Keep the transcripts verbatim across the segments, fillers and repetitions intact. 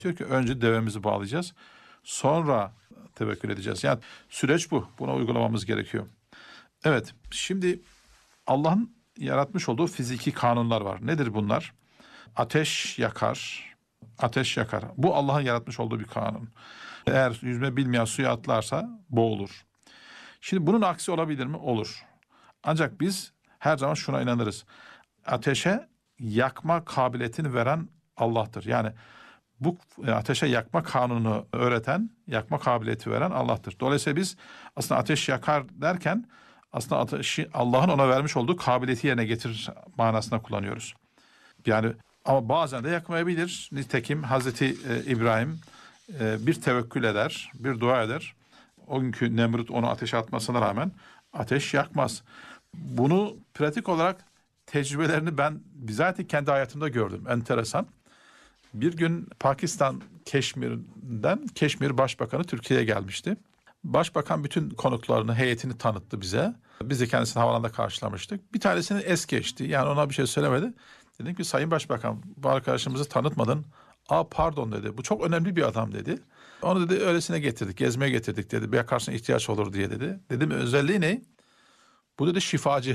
Diyor ki önce devemizi bağlayacağız. Sonra tevekkül edeceğiz. Yani süreç bu. Buna uygulamamız gerekiyor. Evet, şimdi Allah'ın yaratmış olduğu fiziki kanunlar var. Nedir bunlar? Ateş yakar. Ateş yakar. Bu Allah'ın yaratmış olduğu bir kanun. Eğer yüzme bilmeyen suya atlarsa boğulur. Şimdi bunun aksi olabilir mi? Olur. Ancak biz her zaman şuna inanırız. Ateşe yakma kabiliyetini veren Allah'tır. Yani bu ateşe yakma kanunu öğreten, yakma kabiliyeti veren Allah'tır. Dolayısıyla biz aslında ateş yakar derken aslında ateşi Allah'ın ona vermiş olduğu kabiliyeti yerine getirir manasına kullanıyoruz. Yani ama bazen de yakmayabilir. Nitekim Hazreti İbrahim bir tevekkül eder, bir dua eder. O günkü Nemrut onu ateşe atmasına rağmen ateş yakmaz. Bunu pratik olarak tecrübelerini ben bizatihi kendi hayatımda gördüm. Enteresan. Bir gün Pakistan Keşmir'den Keşmir Başbakanı Türkiye'ye gelmişti. Başbakan bütün konuklarını, heyetini tanıttı bize. Biz de kendisini havalanda karşılamıştık. Bir tanesini es geçti. Yani ona bir şey söylemedi. Dedim ki Sayın Başbakan, bu arkadaşımızı tanıtmadın. Aa pardon dedi. Bu çok önemli bir adam dedi. Onu dedi öylesine getirdik, gezmeye getirdik dedi. Bir yakarsın ihtiyaç olur diye dedi. Dedim özelliği ne? Bu dedi şifacı.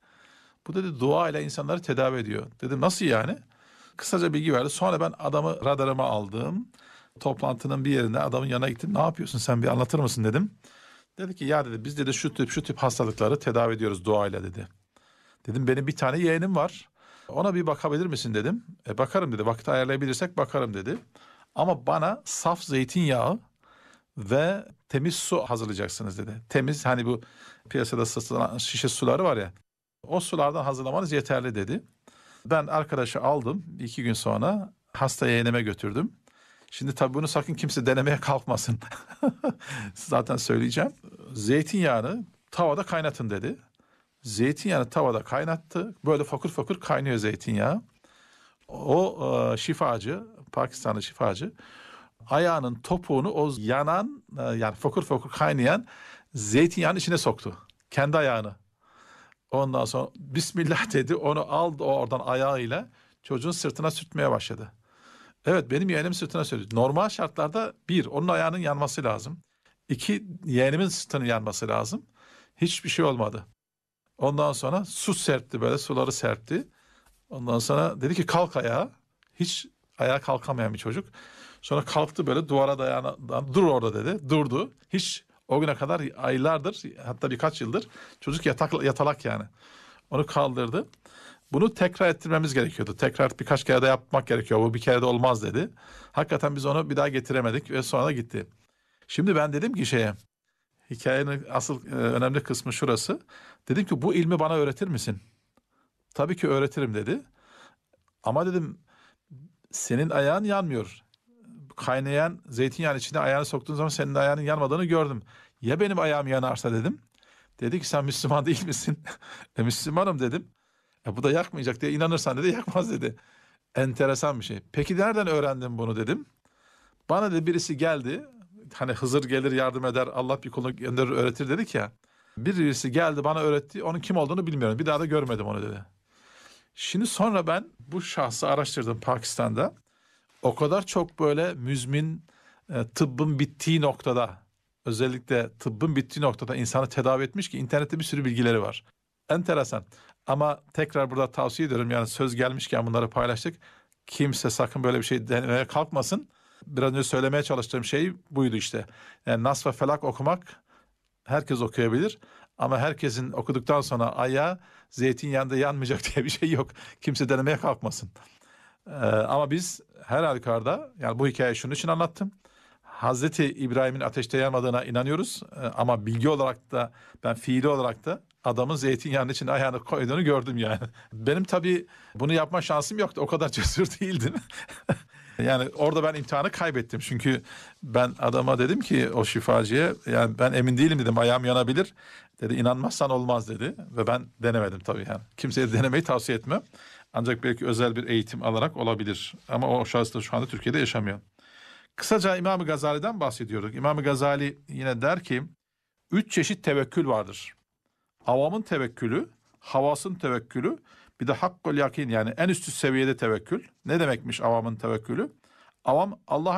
Bu dedi dua ile insanları tedavi ediyor. Dedim nasıl yani? Kısaca bilgi verdi. Sonra ben adamı radarıma aldım. Toplantının bir yerinde adamın yanına gittim. Ne yapıyorsun sen bir anlatır mısın dedim. Dedi ki ya dedi biz dedi şu tip şu tip hastalıkları tedavi ediyoruz duayla dedi. Dedim benim bir tane yeğenim var. Ona bir bakabilir misin dedim. E bakarım dedi. Vakit ayarlayabilirsek bakarım dedi. Ama bana saf zeytinyağı ve temiz su hazırlayacaksınız dedi. Temiz hani bu piyasada satılan şişe suları var ya. O sulardan hazırlamanız yeterli dedi. Ben arkadaşı aldım. İki gün sonra hasta yeğenime götürdüm. Şimdi tabii bunu sakın kimse denemeye kalkmasın. Zaten söyleyeceğim. Zeytinyağını tavada kaynatın dedi. Zeytinyağını tavada kaynattı. Böyle fokur fokur kaynıyor zeytinyağı. O e, şifacı, Pakistanlı şifacı ayağının topuğunu o yanan e, yani fokur fokur kaynayan zeytinyağının içine soktu. Kendi ayağını. Ondan sonra Bismillah dedi, onu aldı oradan ayağıyla çocuğun sırtına sürtmeye başladı. Evet benim yeğenim sırtına sürtüyor. Normal şartlarda bir, onun ayağının yanması lazım. İki, yeğenimin sırtının yanması lazım. Hiçbir şey olmadı. Ondan sonra su serpti böyle suları serpti. Ondan sonra dedi ki kalk ayağa. Hiç ayağa kalkamayan bir çocuk. Sonra kalktı böyle duvara dayanan dur orada dedi. Durdu. Hiç o güne kadar aylardır hatta birkaç yıldır çocuk yatak, yatalak yani. Onu kaldırdı. Bunu tekrar ettirmemiz gerekiyordu. Tekrar birkaç kere de yapmak gerekiyor. Bu bir kere de olmaz dedi. Hakikaten biz onu bir daha getiremedik ve sonra da gitti. Şimdi ben dedim ki şeye, hikayenin asıl e, önemli kısmı şurası. Dedim ki bu ilmi bana öğretir misin? Tabii ki öğretirim dedi. Ama dedim senin ayağın yanmıyor. Kaynayan zeytinyağının içine ayağını soktuğun zaman senin ayağının yanmadığını gördüm. Ya benim ayağım yanarsa dedim. Dedi ki sen Müslüman değil misin? e, Müslümanım dedim. E, bu da yakmayacak diye inanırsan dedi yakmaz dedi. Enteresan bir şey. Peki nereden öğrendin bunu dedim. Bana da birisi geldi. Hani Hızır gelir yardım eder Allah bir kulunu gönderir öğretir dedik ya. Birisi geldi bana öğretti. Onun kim olduğunu bilmiyorum. Bir daha da görmedim onu dedi. Şimdi sonra ben bu şahsı araştırdım Pakistan'da. O kadar çok böyle müzmin e, tıbbın bittiği noktada özellikle tıbbın bittiği noktada insanı tedavi etmiş ki internette bir sürü bilgileri var. Enteresan. Ama tekrar burada tavsiye ediyorum yani söz gelmişken bunları paylaştık. Kimse sakın böyle bir şey denemeye kalkmasın. Biraz önce söylemeye çalıştığım şey buydu işte. Yani Nas ve Felak okumak herkes okuyabilir. Ama herkesin okuduktan sonra ayağı zeytinyağında yanmayacak diye bir şey yok. Kimse denemeye kalkmasın. Ee, ama biz her halükarda yani bu hikayeyi şunun için anlattım. Hazreti İbrahim'in ateşte yanmadığına inanıyoruz. Ee, ama bilgi olarak da ben fiili olarak da adamın zeytinyağının içine ayağını koyduğunu gördüm yani. Benim tabii bunu yapma şansım yoktu. O kadar cesur değildim. Yani orada ben imtihanı kaybettim. Çünkü ben adama dedim ki o şifacıya yani ben emin değilim dedim ayağım yanabilir. Dedi inanmazsan olmaz dedi ve ben denemedim tabii yani. Kimseye denemeyi tavsiye etmem. Ancak belki özel bir eğitim alarak olabilir. Ama o şahıs da şu anda Türkiye'de yaşamıyor. Kısaca İmam-ı Gazali'den bahsediyorduk. İmam-ı Gazali yine der ki üç çeşit tevekkül vardır. Avamın tevekkülü, havasın tevekkülü, bir de hakkul yakin yani en üstü seviyede tevekkül. Ne demekmiş avamın tevekkülü? Avam Allah